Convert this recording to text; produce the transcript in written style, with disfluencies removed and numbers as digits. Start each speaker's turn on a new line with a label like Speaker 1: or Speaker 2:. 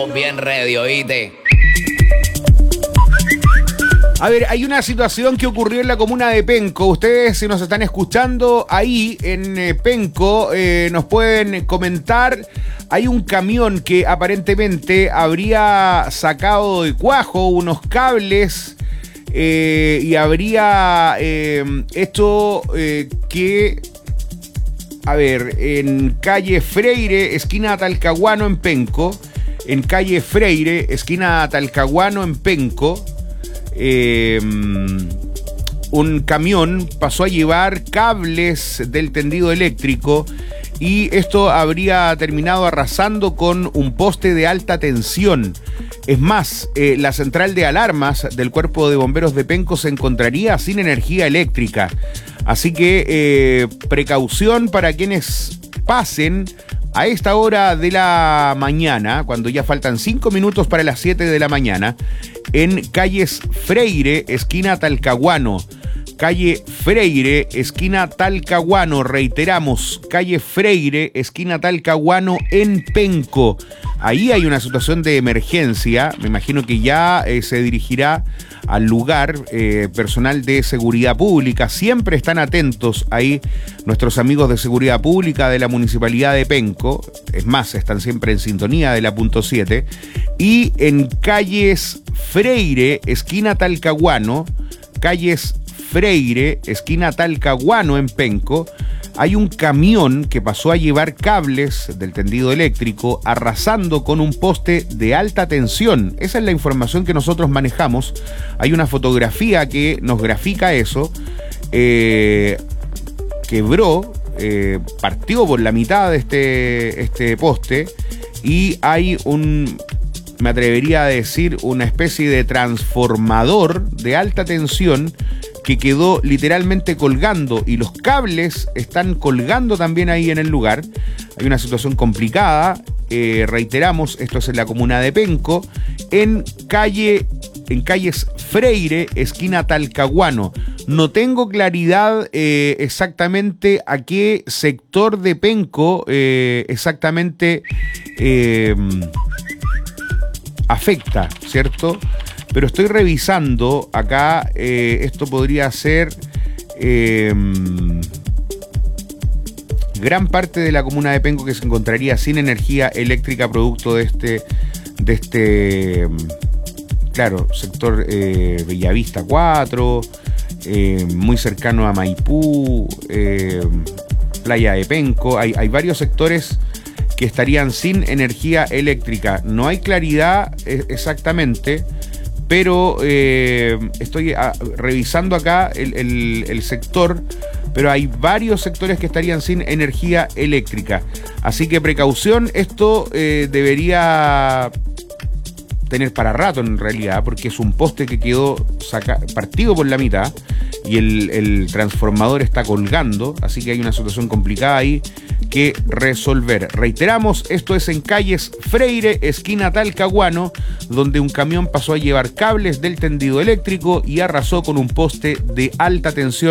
Speaker 1: estamos bien ready, ¿oíste?
Speaker 2: A ver, hay una situación que ocurrió en la comuna de Penco. Ustedes, si nos están escuchando ahí en Penco, nos pueden comentar. Hay un camión que aparentemente habría sacado de cuajo unos cables y habría hecho que... A ver, en calle Freire, esquina Talcahuano, en Penco. En calle Freire, esquina Talcahuano, en Penco. Un camión pasó a llevar cables del tendido eléctrico y esto habría terminado arrasando con un poste de alta tensión. Es más, la central de alarmas del Cuerpo de Bomberos de Penco se encontraría sin energía eléctrica. Así que precaución para quienes pasen a esta hora de la mañana, cuando ya faltan 5 minutos para las 7 de la mañana, en calles Freire, esquina Talcahuano. Calle Freire, esquina Talcahuano, reiteramos, calle Freire, esquina Talcahuano, en Penco. Ahí hay una situación de emergencia, me imagino que ya se dirigirá al lugar personal de seguridad pública. Siempre están atentos ahí nuestros amigos de seguridad pública de la Municipalidad de Penco. Es más, están siempre en sintonía de la punto 7. Y en calles Freire, esquina Talcahuano, calles Freire, esquina Talcahuano, en Penco, hay un camión que pasó a llevar cables del tendido eléctrico arrasando con un poste de alta tensión. Esa es la información que nosotros manejamos. Hay una fotografía que nos grafica eso. Quebró, partió por la mitad de este poste y hay me atrevería a decir, una especie de transformador de alta tensión que quedó literalmente colgando y los cables están colgando también ahí en el lugar. Hay una situación complicada, reiteramos, esto es en la comuna de Penco, en calles Freire, esquina Talcahuano. No tengo claridad exactamente a qué sector de Penco exactamente afecta, ¿cierto? Pero estoy revisando acá, esto podría ser gran parte de la comuna de Penco que se encontraría sin energía eléctrica producto de este claro, sector Bellavista 4, muy cercano a Maipú, Playa de Penco. Hay varios sectores que estarían sin energía eléctrica. No hay claridad exactamente, pero estoy revisando acá el sector, pero hay varios sectores que estarían sin energía eléctrica. Así que precaución, esto debería tener para rato en realidad, porque es un poste que quedó partido por la mitad y el transformador está colgando, así que hay una situación complicada ahí que resolver. Reiteramos, esto es en calles Freire, esquina Talcahuano, donde un camión pasó a llevar cables del tendido eléctrico y arrasó con un poste de alta tensión